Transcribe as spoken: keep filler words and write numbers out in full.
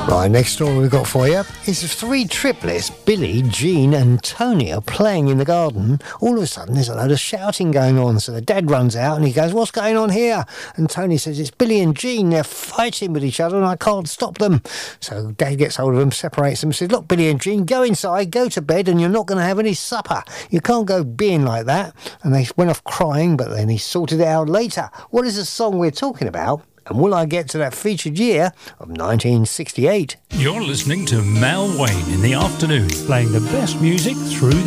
Right, next story we've got for you is the three triplets, Billy, Jean and Tony, are playing in the garden. All of a sudden there's a load of shouting going on, so the dad runs out and he goes, "What's going on here?" And Tony says, "It's Billy and Jean, they're fighting with each other and I can't stop them." So dad gets hold of them, separates them, says, "Look, Billy and Jean, go inside, go to bed and you're not going to have any supper. You can't go being like that." And they went off crying, but then he sorted it out later. What is the song we're talking about? And will I get to that featured year of nineteen sixty-eight? You're listening to Mal Wayne in the afternoon, playing the best music through